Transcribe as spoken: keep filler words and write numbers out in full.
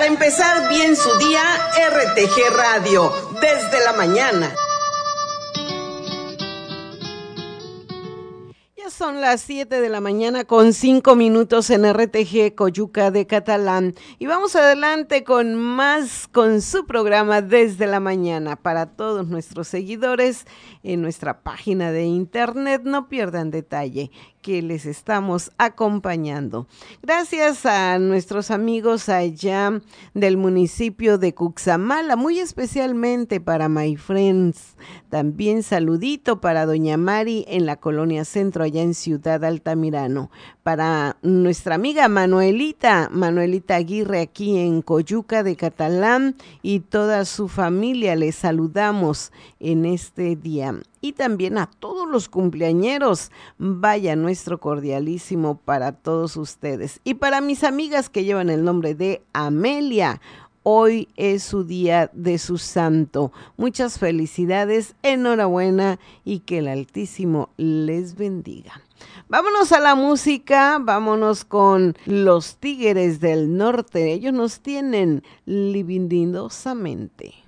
Para empezar bien su día, R T G Radio, desde la mañana. Son las siete de la mañana con cinco minutos en R T G Coyuca de Catalán y vamos adelante con más con su programa Desde la Mañana. Para todos nuestros seguidores en nuestra página de internet, no pierdan detalle que les estamos acompañando. Gracias a nuestros amigos allá del municipio de Cuxamala, muy especialmente para My Friends. También saludito para doña Mari en la colonia Centro, allá en Ciudad Altamirano. Para nuestra amiga Manuelita, Manuelita Aguirre aquí en Coyuca de Catalán y toda su familia, les saludamos en este día. Y también a todos los cumpleañeros, vaya nuestro cordialísimo para todos ustedes. Y para mis amigas que llevan el nombre de Amelia, hoy es su día de su santo. Muchas felicidades, enhorabuena y que el Altísimo les bendiga. Vámonos a la música, vámonos con los Tigres del Norte. Ellos nos tienen libidinosamente.